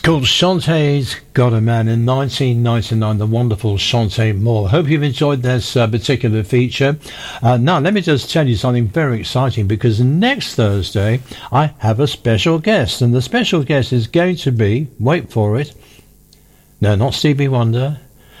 called Shantae's Got a Man in 1999, the wonderful Shantae Moore. Hope you've enjoyed this particular feature. Now, let me just tell you something very exciting, because next Thursday I have a special guest, and the special guest is going to be, wait for it, no, not Stevie Wonder,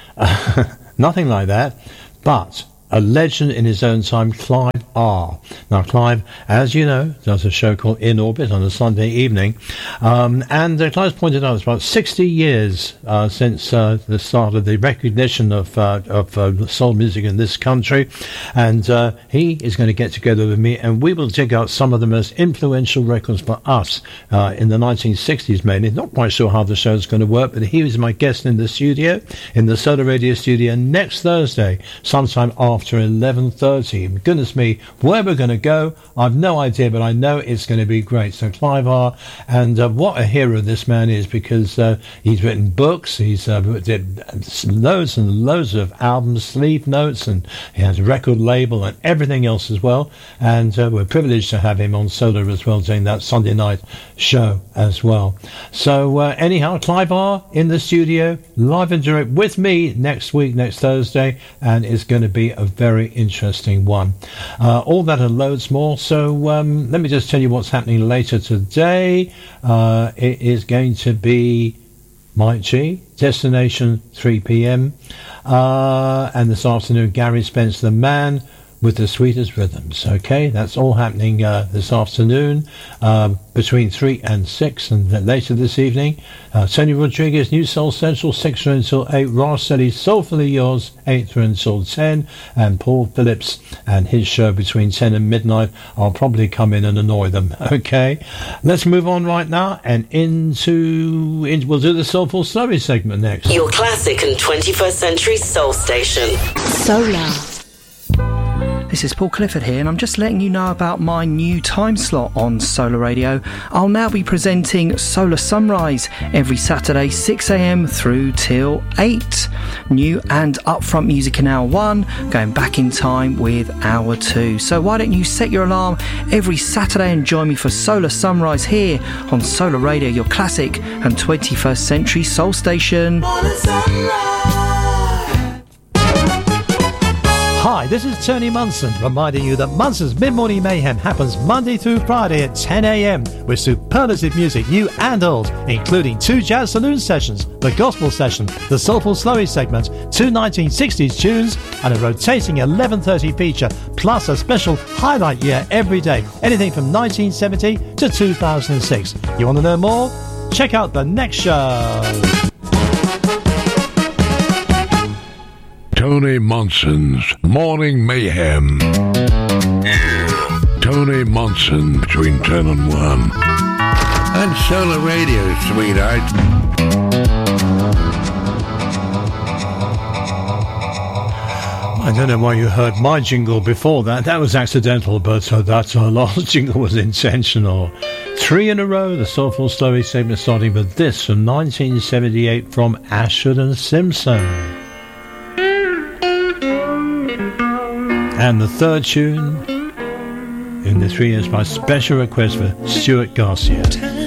nothing like that, but a legend in his own time, Clive R. Now, Clive, as you know, does a show called In Orbit on a Sunday evening. And Clive's pointed out it's about 60 years since the start of the recognition of soul music in this country. And he is going to get together with me, and we will dig out some of the most influential records for us in the 1960s mainly. Not quite sure how the show is going to work, but he is my guest in the studio, in the Solar Radio studio, next Thursday, sometime after 11:30. Goodness me, where we're going to go, I've no idea, but I know it's going to be great. So Clive R, and what a hero this man is, because he's written books, he's did loads and loads of albums, sleeve notes, and he has a record label and everything else as well. And we're privileged to have him on Solar as well, doing that Sunday night show as well. So anyhow, Clive R in the studio, live and direct with me next week, next Thursday, and it's going to be a very interesting one. All that and loads more. So let me just tell you what's happening later today. It is going to be Mike G, Destination 3 p.m. And this afternoon, Gary Spence, the man with the sweetest rhythms. Okay, that's all happening this afternoon between 3 and 6, and then later this evening, Tony Rodriguez, New Soul Central, 6 through until 8, Ross-Selly, Soulfully Yours, 8 through until 10, and Paul Phillips and his show between 10 and midnight. I'll probably come in and annoy them. Okay, let's move on right now, and we'll do the Soulful Slurry segment next. Your classic and 21st century soul station. Solar. This is Paul Clifford here, and I'm just letting you know about my new time slot on Solar Radio. I'll now be presenting Solar Sunrise every Saturday, 6 a.m. through till 8. New and upfront music in hour 1, going back in time with hour 2. So why don't you set your alarm every Saturday and join me for Solar Sunrise here on Solar Radio, your classic and 21st century soul station. Hi, this is Tony Munson, reminding you that Munson's Mid-Morning Mayhem happens Monday through Friday at 10 a.m. with superlative music, new and old, including 2 Jazz Saloon sessions, the Gospel session, the Soulful Slurry segment, 2 1960s tunes, and a rotating 11:30 feature, plus a special highlight year every day, anything from 1970 to 2006. You want to know more? Check out the next show. Tony Monson's Morning Mayhem. Yeah. Tony Monson between 10 and 1. And Solar Radio, sweetheart. I don't know why you heard my jingle before that. That was accidental, but that last jingle was intentional. 3 in a row, the Soulful Slurry segment, starting with this from 1978 from Ashford and Simpson. And the third tune in the 3 is my special request for Stuart Garcia.